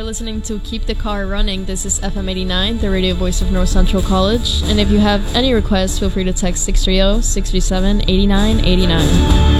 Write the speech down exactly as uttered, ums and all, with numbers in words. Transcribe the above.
listening to Keep the Car Running. This is F M eighty-nine, the radio voice of North Central College. And if you have any requests, feel free to text six three zero, six three seven, eight nine eight nine.